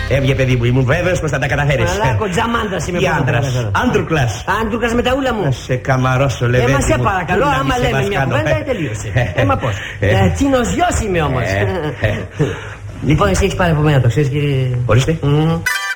Έβγε, παιδί μου, ήμουν βέβαιος πως θα τα καταφέρεις. Αλλά κοντζαμάντας είμαι. Τι άντρας? Άντρουκλας. Άντρουκλας μεταούλα μου. Να σε καμαρώσω, Λεβέντη Μα μου. σε παρακαλώ, άμα λέμε μια κουβέντα, τελείωσε. Μα πώς. Τσινοσγιός είμαι όμως. Λοιπόν, εσύ έχεις πάρει από μένα, το ξέρεις, κύριε. Ορίστε.